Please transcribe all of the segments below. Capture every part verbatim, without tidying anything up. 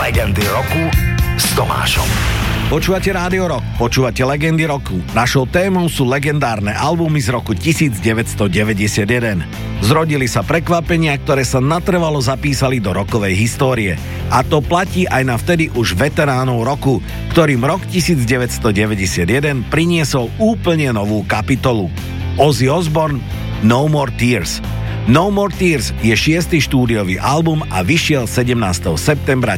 Legendy roku s Tomášom. Počúvate Rádio Rock, počúvate Legendy roku. Našou témou sú legendárne albumy z roku devätnásťstodeväťdesiatjeden. Zrodili sa prekvapenia, ktoré sa natrvalo zapísali do rokovej histórie. A to platí aj na vtedy už veteránov roku, ktorým rok devätnásťstodeväťdesiatjeden priniesol úplne novú kapitolu. Ozzy Osbourne, No More Tears. No More Tears je šiesty štúdiový album a vyšiel sedemnásteho septembra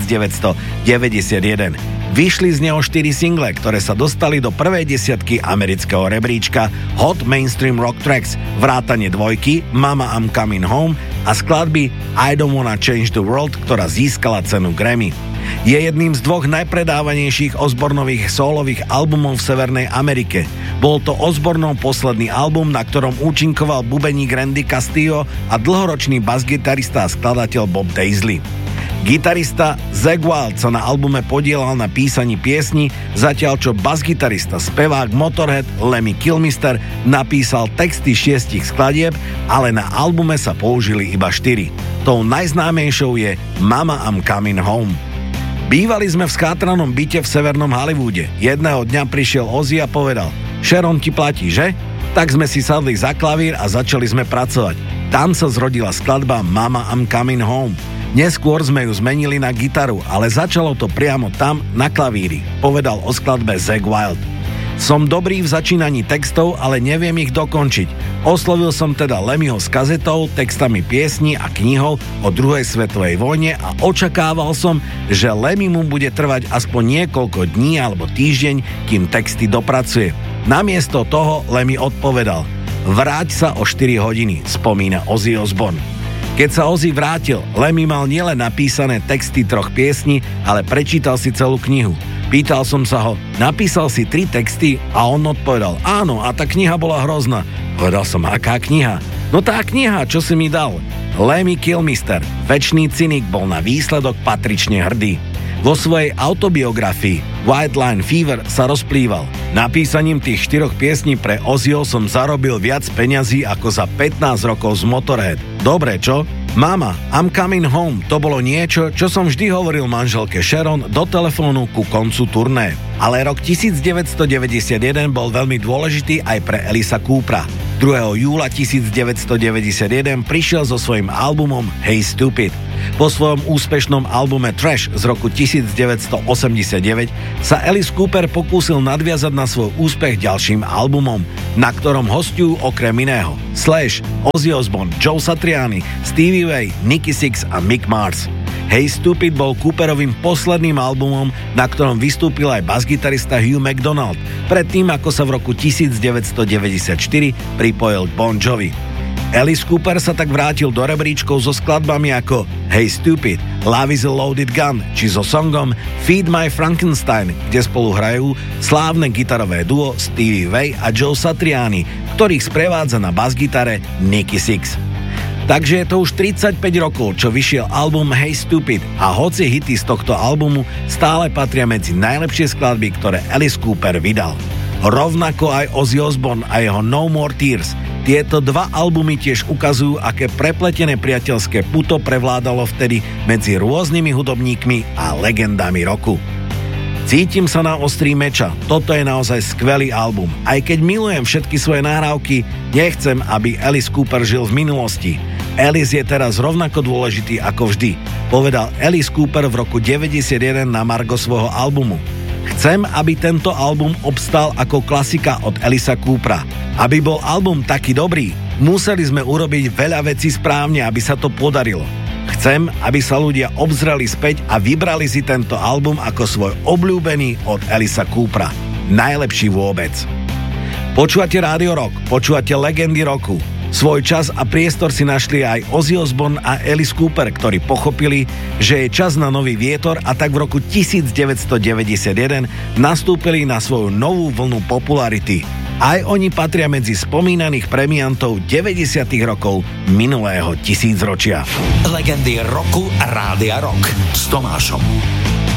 devätnásťstodeväťdesiatjeden. Vyšli z neho štyri single, ktoré sa dostali do prvej desiatky amerického rebríčka Hot Mainstream Rock Tracks, vrátane dvojky Mama I'm Coming Home a skladby I Don't Wanna Change the World, ktorá získala cenu Grammy. Je jedným z dvoch najpredávanejších Osbournových sólových albumov v Severnej Amerike. Bol to Osbournov posledný album, na ktorom účinkoval bubeník Randy Castillo a dlhoročný basgitarista a skladateľ Bob Daisley. Gitarista Zakk Wylde sa na albume podielal na písaní piesni, zatiaľ čo basgitarista, spevák Motorhead Lemmy Kilmister napísal texty šiestich skladieb, ale na albume sa použili iba štyri. Tou najznámejšou je Mama I'm Coming Home. Bývali sme v skátranom byte v severnom Hollywoode. Jedného dňa prišiel Ozzy a povedal: Sharon ti platí, že? Tak sme si sadli za klavír a začali sme pracovať. Tam sa zrodila skladba Mama I'm Coming Home. Neskôr sme ju zmenili na gitaru, ale začalo to priamo tam na klavíri, povedal o skladbe Zakk Wylde. Som dobrý v začínaní textov, ale neviem ich dokončiť. Oslovil som teda Lemmyho s kazetou, textami piesní a knihou o druhej svetovej vojne a očakával som, že Lemmy mu bude trvať aspoň niekoľko dní alebo týždeň, kým texty dopracuje. Namiesto toho Lemmy odpovedal: Vráť sa o štyri hodiny, spomína Ozzy Osbourne. Keď sa Ozzy vrátil, Lemmy mal nielen napísané texty troch piesní, ale prečítal si celú knihu. Pýtal som sa ho: napísal si tri texty? A on odpovedal: áno, a tá kniha bola hrozná. Povedal som: aká kniha? No tá kniha, čo si mi dal. Lemmy Kilmister, večný cynik, bol na výsledok patrične hrdý. Vo svojej autobiografii White Line Fever sa rozplýval: napísaním tých štyroch piesní pre Ozzyho som zarobil viac peňazí ako za pätnásť rokov z Motorhead. Dobre, čo? Mama, I'm Coming Home, to bolo niečo, čo som vždy hovoril manželke Sharon do telefónu ku koncu turné. Ale rok devätnásťstodeväťdesiatjeden bol veľmi dôležitý aj pre Elisa Coopera. druhého júla devätnásťstodeväťdesiatjeden prišiel so svojím albumom Hey Stupid. Po svojom úspešnom albume Trash z roku devätnásťstoosemdesiatdeväť sa Alice Cooper pokúsil nadviazať na svoj úspech ďalším albumom, na ktorom hostujú okrem iného Slash, Ozzy Osbourne, Joe Satriani, Stevie Ray, Nicky Sixx a Mick Mars. Hey Stupid bol Cooperovým posledným albumom, na ktorom vystúpil aj basgitarista Hugh McDonald, predtým ako sa v roku devätnásťstodeväťdesiatštyri pripojil k Bon Jovi. Alice Cooper sa tak vrátil do rebríčkov so skladbami ako Hey Stupid, Love is a Loaded Gun či so songom Feed My Frankenstein, kde spolu hrajú slávne gitarové duo Stevie Ray a Joe Satriani, ktorých sprevádza na basgitare Nicky Sixx. Takže je to už tridsaťpäť rokov, čo vyšiel album Hey Stupid a hoci hity z tohto albumu stále patria medzi najlepšie skladby, ktoré Alice Cooper vydal. Rovnako aj Ozzy Osbourne a jeho No More Tears. Tieto dva albumy tiež ukazujú, aké prepletené priateľské puto prevládalo vtedy medzi rôznymi hudobníkmi a legendami roku. Cítim sa na ostrý meča, toto je naozaj skvelý album. Aj keď milujem všetky svoje nahrávky, nechcem, aby Alice Cooper žil v minulosti. Alice je teraz rovnako dôležitý ako vždy, povedal Alice Cooper v roku deväťdesiatjeden na margo svojho albumu. Chcem, aby tento album obstal ako klasika od Alisa Coopera. Aby bol album taký dobrý, museli sme urobiť veľa vecí správne, aby sa to podarilo. Chcem, aby sa ľudia obzreli späť a vybrali si tento album ako svoj obľúbený od Alisa Coopera. Najlepší vôbec. Počúvate Rádio Rock, počúvate Legendy roku. Svoj čas a priestor si našli aj Ozzy Osbourne a Alice Cooper, ktorí pochopili, že je čas na nový vietor a tak v roku devätnásťstodeväťdesiatjeden nastúpili na svoju novú vlnu popularity. Aj oni patria medzi spomínaných premiantov deväťdesiatych rokov minulého tisícročia. Legendy roku Rádia Rock s Tomášom.